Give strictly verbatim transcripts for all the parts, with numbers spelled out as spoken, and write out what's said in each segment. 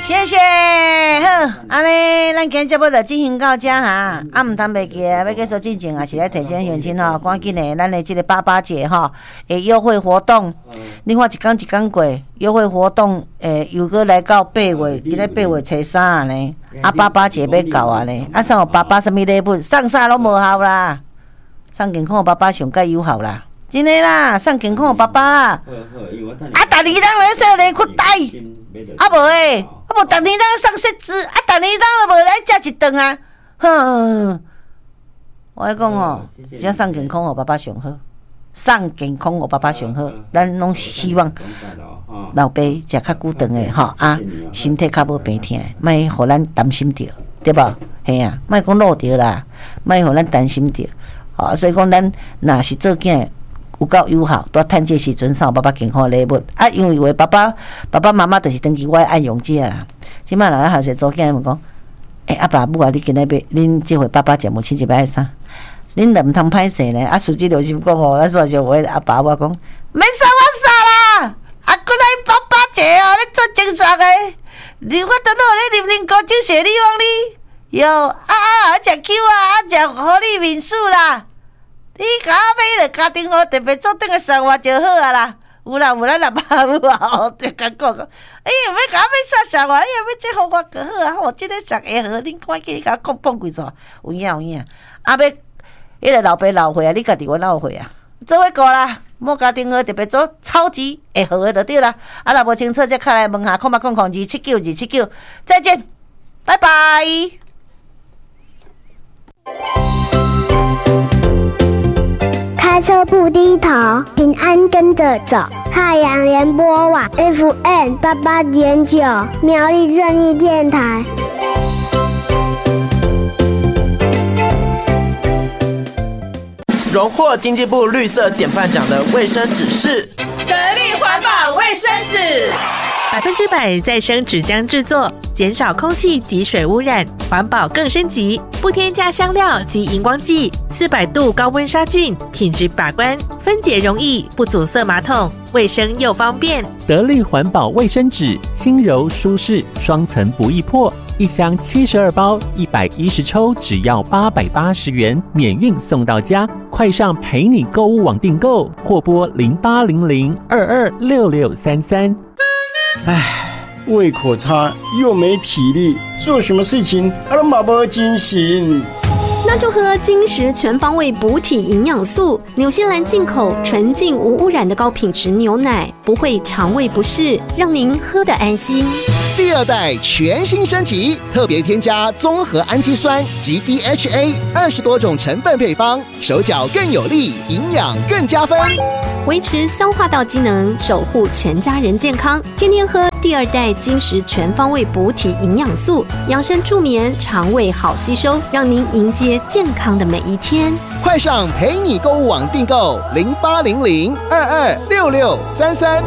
谢谢，好，安尼咱今日节目就进行到这哈，啊，唔通袂记啊，要继续进行啊，是来提醒乡亲吼，赶紧的，咱的这个八八节吼，诶，优惠活动，你看一天一天过，优惠活动，诶，又搁来到八月，今日八月初三呢，啊，八八节要到啊呢，啊，送互爸爸什么礼物，送啥拢无效啦，送健康的爸爸上介有效啦。真的啦，送健康的爸爸啦！啊，逐年当来说来扩大，啊无诶，啊无逐年当送设置，啊逐年当都无来食一顿啊！哼，我来讲吼，只送健康的爸爸上好，送健康的爸爸上好，咱拢希望老爸食较久顿诶吼啊，身体较无病痛，莫互咱担心着，对无？嘿啊，莫讲落着啦，莫互咱担心着。吼，所以讲咱若是做囝。有够友好，拄趁这时阵送爸爸健康礼物啊！因为为爸爸、爸爸妈妈就是登记我的暗用者啦。即摆人咧学习做囝问讲，诶、欸，阿爸母啊，你今日要恁即回爸爸节母亲节要爱啥？恁若毋通歹势呢？啊，司机刘心讲哦，啊，说就话阿爸我讲，免啥我啥啦！啊，过来爸爸节哦，你做正常的。你我等到咧啉啉高酒血，你往你哟啊啊！食 Q 啊，啊食合力民宿啦。你甲我买了家庭号特别做等个生活就好啊啦，有啦有啦，咱爸母啊，就甲讲讲，哎呀，要甲我买啥生活，哎呀，要这互我就好啊，我即个上会好，恁赶紧甲我讲碰几撮，有影有影，啊要迄个老爸老岁啊，你家己我老岁啊，做伙过啦，某家庭号特别做超级会好的就对啦，啊若无清楚，则敲来问下，空八空空二七九二七九，再见，拜拜。 开车不低头，平安跟着走。太阳联播网 F M 八八点九，苗栗正义电台。 荣获经济部绿色典范奖的卫生纸是得力环保卫生纸， 百分之百再生纸浆制作，减少空气及水污染，环保更升级，不添加香料及荧光剂，四百度高温杀菌，品质把关，分解容易，不阻塞马桶，卫生又方便。 得力环保卫生纸，轻柔舒适，双层不易破，一箱七十二包，一百一十抽，只要八百八十元，免运送到家。快上陪你购物网订购，或拨零八零零二二六六三三。 唉，胃口差又没体力，做什么事情啊都没没精神。 那就喝金石全方位补体营养素，纽西兰进口纯净无污染的高品质牛奶，不会肠胃不适，让您喝得安心。 第二代全新升级，特别添加综合氨基酸及 D H A 二十多种成分配方，手脚更有力，营养更加分， 维持消化道机能，守护全家人健康。天天喝第二代金石全方位补体营养素，养生助眠，肠胃好吸收，让您迎接健康的每一天。 快上陪你购物网订购零八零零二二六六三三。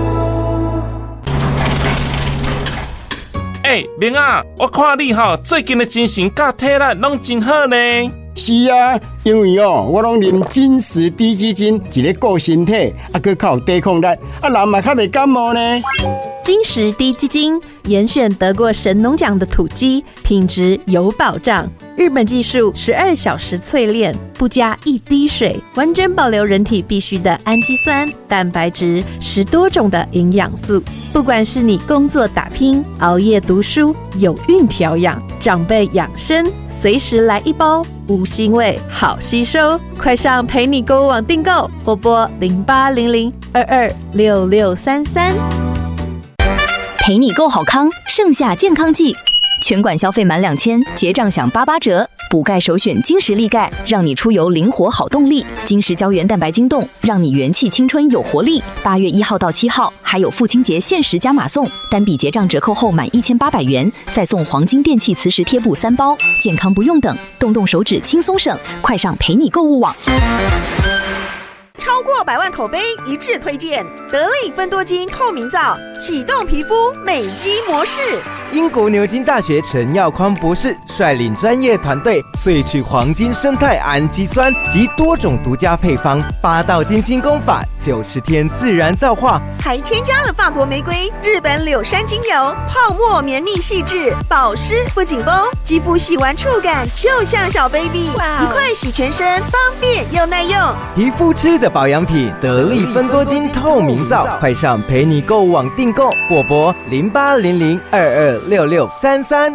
哎、欸，明啊，我看你吼最近的精神甲体力拢真好呢。 是啊，因为哦，我拢啉金石低基金，一个顾身体，啊，佮较有抵抗力，啊，人嘛较袂感冒呢。 金石低基金严选得过神农奖的土鸡，品质有保障。日本技术十二小时淬炼，不加一滴水，完整保留人体必需的氨基酸、蛋白质，十多种的营养素。不管是你工作打拼、熬夜读书、有孕调养、长辈养生，随时来一包，无腥味，好吸收。快上陪你购物网订购，或拨零八零零二二六六三三。 陪你购好康，盛夏健康季，全馆消费满两千，结账享八八折。补钙首选金石力钙，让你出游灵活好动力。金石胶原蛋白晶冻，让你元气青春有活力。八月一号到七号，还有父亲节限时加码送，单笔结账折扣后满一千八百元，再送黄金电器磁石贴布三包。健康不用等，动动手指轻松省，快上陪你购物网。 超过百万口碑一致推荐，得力芬多精透明皂，启动皮肤美肌模式。 英国牛津大学陈耀匡博士率领专业团队萃取黄金生态氨基酸及多种独家配方，八道精心工法，九十天自然皂化， 还添加了法国玫瑰、日本柳杉精油，泡沫绵密细致，保湿不紧绷，肌肤洗完触感就像小 baby， 一块洗全身，方便又耐用。 皮肤吃的保养品，得力芬多精透明皂，快上陪你购物网订购，或拨零八零零二二六六三三。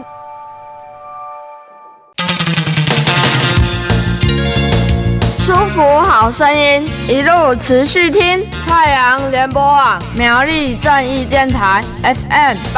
舒服好声音，一路持续听太阳联播网苗栗正义电台 F M 八。